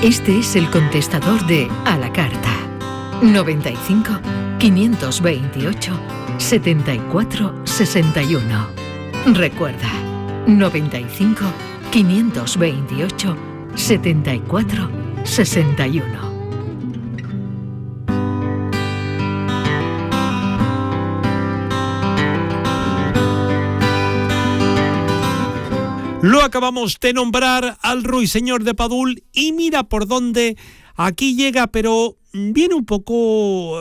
Este es el contestador de A la Carta. 95 528 74 61. Recuerda, 95 528 74 61. Lo acabamos de nombrar al ruiseñor de Padul y mira por dónde aquí llega, pero viene un poco...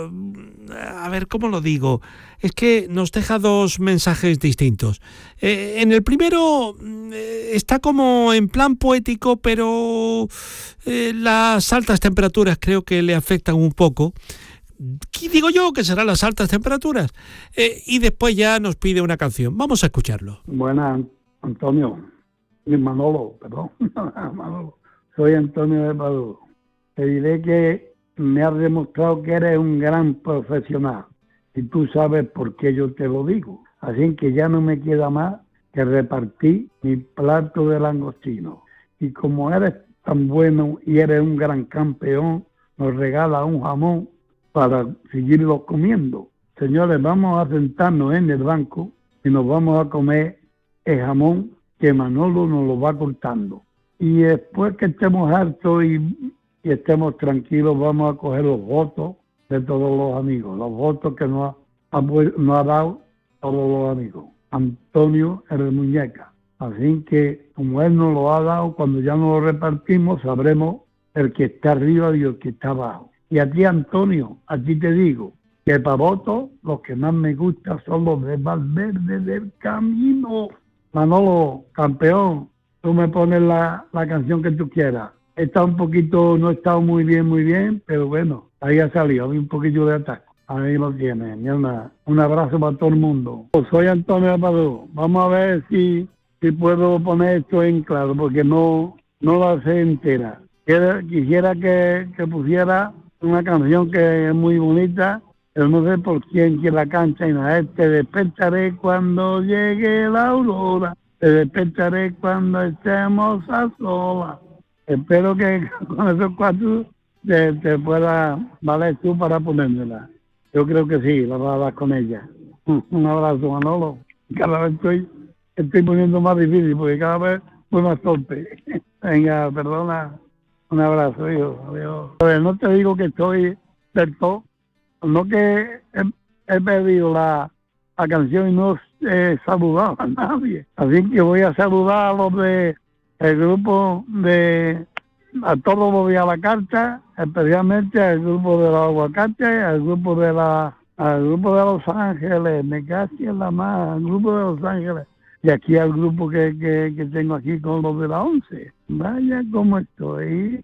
a ver, ¿cómo lo digo? Es que nos deja dos mensajes distintos. En el primero está como en plan poético, pero las altas temperaturas creo que le afectan un poco. ¿Qué digo yo que serán las altas temperaturas? Y después ya nos pide una canción. Vamos a escucharlo. Buenas, Antonio. Manolo, perdón. Manolo. Soy Antonio de Padul. Te diré que me has demostrado que eres un gran profesional. Y tú sabes por qué yo te lo digo. Así que ya no me queda más que repartir mi plato de langostino. Y como eres tan bueno y eres un gran campeón, nos regala un jamón para seguirlo comiendo. Señores, vamos a sentarnos en el banco y nos vamos a comer el jamón que Manolo nos lo va cortando. Y después que estemos hartos y estemos tranquilos, vamos a coger los votos de todos los amigos, los votos que nos ha dado todos los amigos. Antonio el Muñeca. Así que, como él nos lo ha dado, cuando ya nos lo repartimos, sabremos el que está arriba y el que está abajo. Y a ti, Antonio, a ti te digo que para votos los que más me gustan son los de Valverde del Camino. Manolo, campeón, tú me pones la canción que tú quieras. No ha estado muy bien, pero bueno, ahí ha salido, hay un poquillo de ataque. Ahí lo tienes, mi hermana. Un abrazo para todo el mundo. Soy Antonio de Padul. Vamos a ver si puedo poner esto en claro, porque no la sé entera. Quisiera que pusiera una canción que es muy bonita, pero no sé por quién que la canta y nada. Te despertaré cuando llegue la aurora, te despertaré cuando estemos a solas. Espero que con esos cuatro te pueda valer tú para ponérmela. Yo creo que sí, la vas a dar con ella. Un abrazo, Manolo. Cada vez estoy poniendo más difícil porque cada vez voy más torpe. Venga, perdona. Un abrazo, hijo. Adiós. A ver, no te digo que estoy del todo, no que he perdido la canción y no he saludado a nadie. Así que voy a saludar a los de el grupo a todos los de A la Carta, especialmente al grupo de los aguacates, al grupo de Los Ángeles, me casi en la más, al grupo de Los Ángeles, y aquí al grupo que tengo aquí con los de la 11. Vaya como estoy,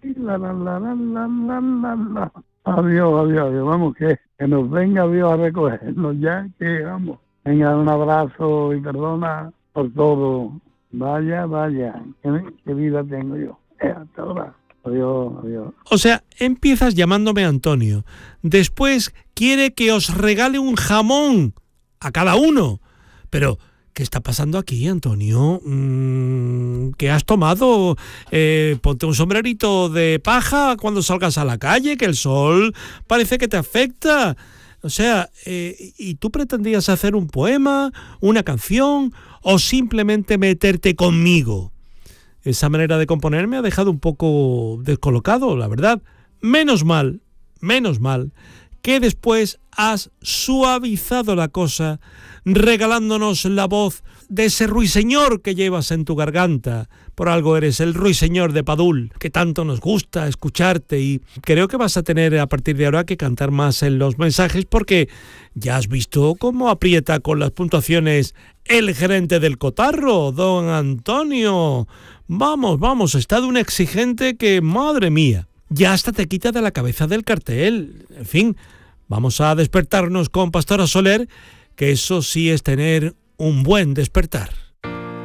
Adiós, vamos que nos venga Dios a recogernos ya, que vamos. Venga, un abrazo y perdona por todo. Vaya, qué vida tengo yo. Hasta ahora. Adiós. O sea, empiezas llamándome Antonio. Después quiere que os regale un jamón a cada uno. Pero, ¿qué está pasando aquí, Antonio? ¿Qué has tomado? Ponte un sombrerito de paja cuando salgas a la calle, que el sol parece que te afecta. O sea, ¿y tú pretendías hacer un poema, una canción o simplemente meterte conmigo? Esa manera de componer me ha dejado un poco descolocado, la verdad. Menos mal que después has suavizado la cosa regalándonos la voz de ese ruiseñor que llevas en tu garganta. Por algo eres el ruiseñor de Padul, que tanto nos gusta escucharte, y creo que vas a tener a partir de ahora que cantar más en los mensajes porque ya has visto cómo aprieta con las puntuaciones el gerente del Cotarro, don Antonio. Vamos, está de un exigente que, madre mía, ya hasta te quita de la cabeza del cartel. En fin, vamos a despertarnos con Pastora Soler, que eso sí es tener un buen despertar.